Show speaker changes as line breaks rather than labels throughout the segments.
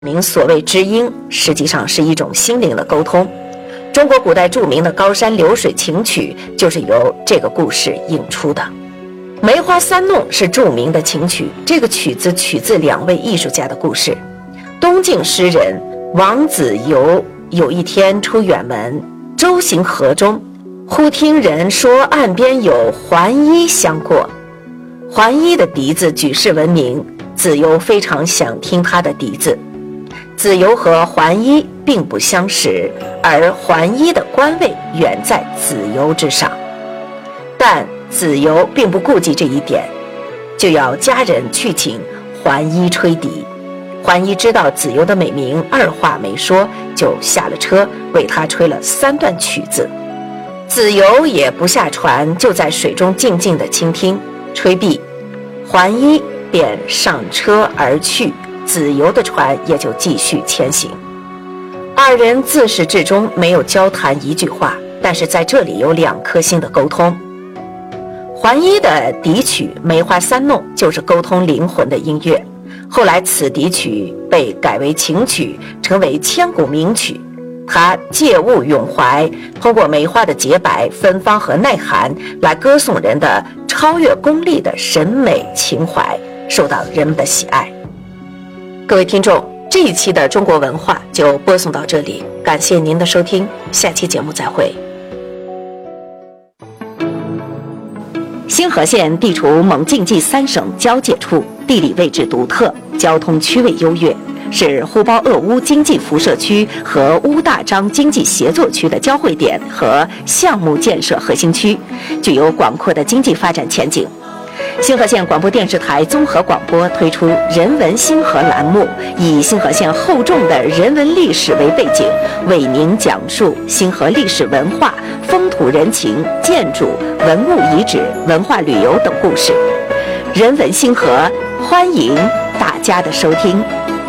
名所谓知音，实际上是一种心灵的沟通。中国古代著名的高山流水情曲就是由这个故事引出的。梅花三弄是著名的情曲，这个曲子取自两位艺术家的故事。东晋诗人王子猷有一天出远门，舟行河中，忽听人说岸边有桓伊相过。桓伊的笛子举世闻名，子猷非常想听他的笛子。子猷和桓伊并不相识，而桓伊的官位远在子猷之上。但子猷并不顾忌这一点，就要家人去请桓伊吹笛。桓伊知道子猷的美名，二话没说就下了车，为他吹了3段曲子。子猷也不下船，就在水中静静地倾听。吹毕，桓伊便上车而去，子猷的船也就继续前行。二人自始至终没有交谈一句话，但是在这里有2颗心的沟通。桓伊的笛曲《梅花三弄》就是沟通灵魂的音乐，后来此笛曲被改为情曲，成为千古名曲。它借物咏怀，通过梅花的洁白、芬芳和内涵来歌颂人的超越功利的审美情怀，受到人们的喜爱。各位听众，这一期的中国文化就播送到这里，感谢您的收听，下期节目再会。兴和县地处蒙晋冀3省交界处，地理位置独特，交通区位优越，是呼包鄂乌经济辐射区和乌大张经济协作区的交汇点和项目建设核心区，具有广阔的经济发展前景。兴和县广播电视台综合广播推出人文兴和栏目，以兴和县厚重的人文历史为背景，为您讲述兴和历史文化、风土人情、建筑、文物遗址、文化旅游等故事。人文兴和，欢迎大家的收听。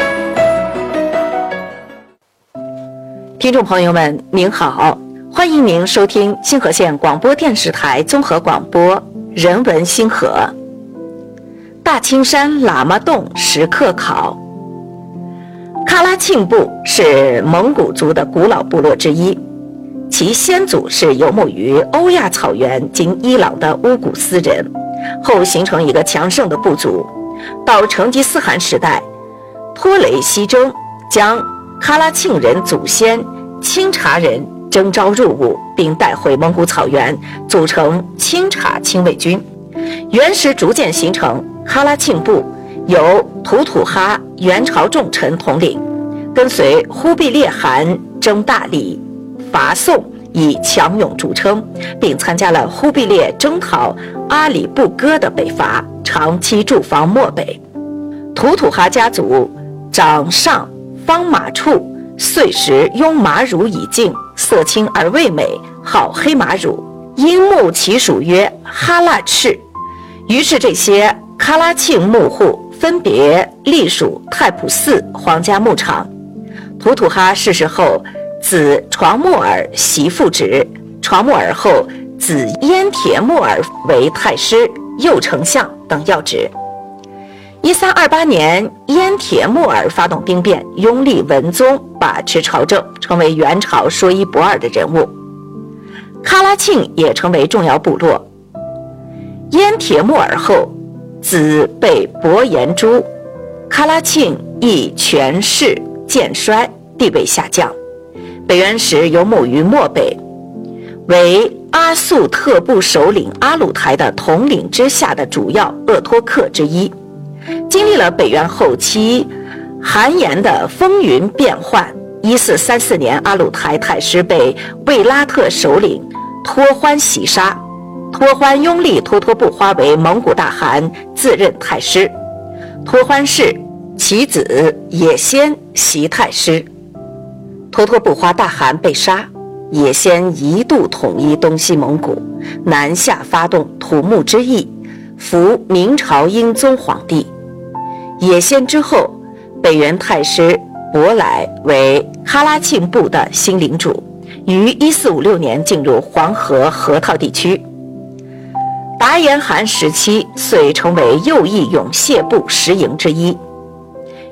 听众朋友们您好，欢迎您收听兴和县广播电视台综合广播人文兴和。大青山喇嘛洞石刻考。喀拉沁部是蒙古族的古老部落之一，其先祖是游牧于欧亚草原今伊朗的乌古斯人，后形成一个强盛的部族。到成吉思汗时代，托雷西征将喀拉沁人祖先钦察人征召入伍，并带回蒙古草原，组成钦察亲卫军。元时逐渐形成喀拉沁部，由吐土哈元朝重臣统领，跟随忽必烈汗征大理、伐宋，以强勇著称，并参加了忽必烈征讨阿里不哥的北伐，长期驻防漠北。吐土哈家族长上方马处，岁时拥马乳以净，色青而味美，号黑马乳，因牧其属曰哈腊赤。于是这些喀拉沁牧户分别隶属太仆寺皇家牧场。吐土哈逝世后，子床木尔袭父职，床木尔后子燕铁木尔为太师、右丞相等要职。1328年，燕铁木尔发动兵变，拥立文宗，把持朝政，成为元朝说一不二的人物。喀拉沁也成为重要部落。燕铁木尔后，子被伯颜诛，喀拉沁亦权势渐衰，地位下降。北元时游牧于漠北，为阿速特部首领阿鲁台的统领之下的主要鄂托克之一。经历了北元后期韩延的风云变幻，1434年阿鲁台太师被卫拉特首领托欢袭杀，托欢拥立脱脱不花为蒙古大汗，自任太师。托欢氏其子也先袭太师。脱脱不花大汗被杀，也先一度统一东西蒙古，南下发动土木之役，扶明朝英宗皇帝。也先之后，北元太师伯来为喀拉沁部的新领主，于1456年进入黄河河套地区。达延汗时期遂成为右翼勇谢部10营之一。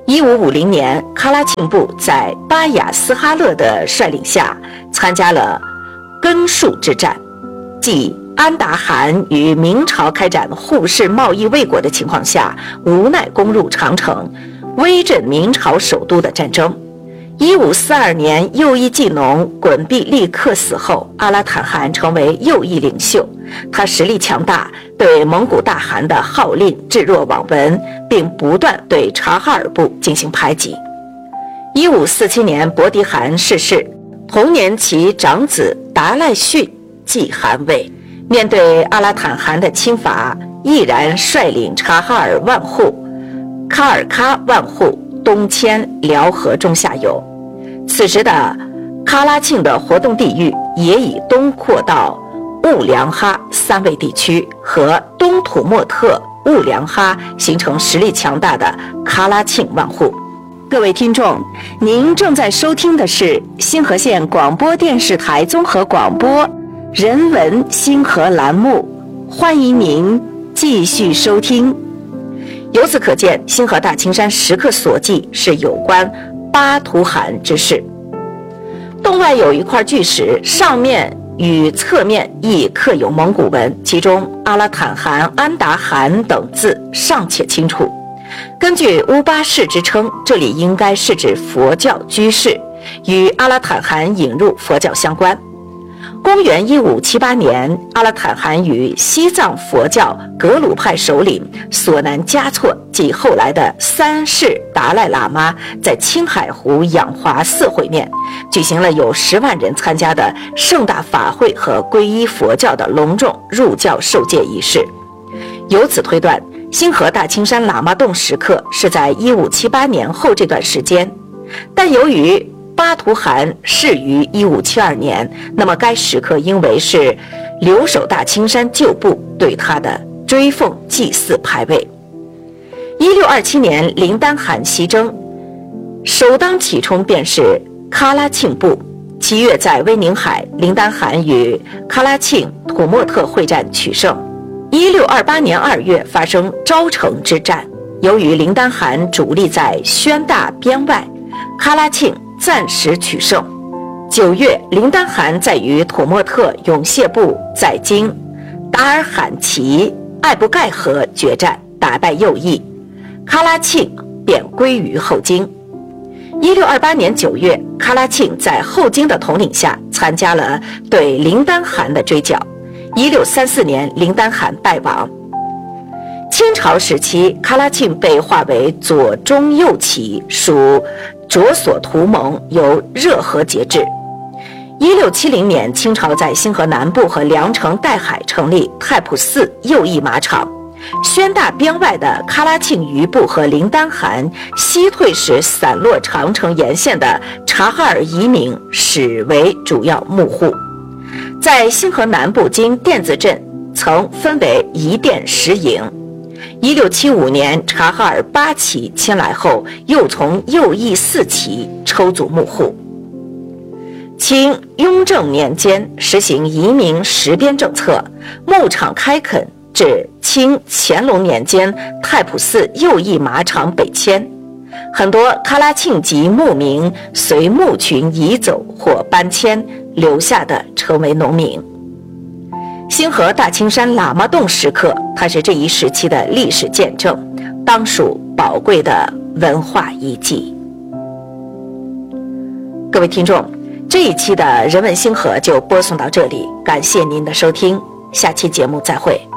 1550年，喀拉庆部在巴雅斯哈勒的率领下参加了根戍之战，即安达汗与明朝开展互市贸易未果的情况下，无奈攻入长城，威震明朝首都的战争。1542年，右翼技农衮必力克死后，阿拉坦汗成为右翼领袖。他实力强大，对蒙古大汗的号令置若罔闻，并不断对察哈尔部进行排挤。1547年，伯迪汗逝世，同年其长子达赖逊继汗位。面对阿拉坦汗的侵伐，毅然率领察哈尔万户、喀尔喀万户东迁辽河中下游。此时的喀拉庆的活动地域也已东扩到兀良哈三卫地区和东土默特、兀良哈，形成实力强大的喀拉庆万户。各位听众，您正在收听的是星河县广播电视台综合广播人文星河栏目，欢迎您继续收听。由此可见，星河大青山石刻所记是有关巴图汗之事。洞外有一块巨石，上面与侧面亦刻有蒙古文，其中阿拉坦汗、安达汗等字尚且清楚。根据乌巴氏之称，这里应该是指佛教居士，与阿拉坦汗引入佛教相关。公元1578年，阿拉坦汗与西藏佛教格鲁派首领索南嘉措及后来的三世达赖喇嘛在青海湖养华寺会面，举行了有10万人参加的盛大法会和皈依佛教的隆重入教受戒仪式。由此推断，星河大青山喇嘛洞石刻是在1578年后这段时间，但由于巴图汗逝于1572年，那么该石刻应为是留守大青山旧部对他的追奉祭祀牌位。1627年，林丹汗西征，首当其冲便是喀拉庆部。7月在威宁海，林丹汗与喀拉庆、土默特会战取胜。1628年2月发生昭城之战，由于林丹汗主力在宣大边外，喀拉庆暂时取胜。9月，林丹汗在与土默特永谢部在京达尔罕旗艾布盖河决战，打败右翼，喀拉庆便归于后金。1628年9月，喀拉庆在后金的统领下参加了对林丹汗的追剿。1634年，林丹汗败亡。清朝时期，喀拉庆被划为左中右旗，属卓索图盟，由热河节制。1670年，清朝在星河南部和凉城岱海成立太仆寺右翼马场。宣大边外的喀拉庆余部和林丹汗西退时散落长城沿线的察哈尔移民始为主要牧户。在星河南部经甸子镇曾分为一甸10营。1675年，察哈尔8旗迁来后，又从右翼4旗抽组牧户。清雍正年间实行移民实边政策，牧场开垦至清乾隆年间，太仆寺右翼马场北迁，很多喀拉庆籍牧民随牧群移走或搬迁，留下的成为农民。星河大青山喇嘛洞石刻，它是这一时期的历史见证，当属宝贵的文化遗迹。各位听众，这一期的人文星河就播送到这里，感谢您的收听，下期节目再会。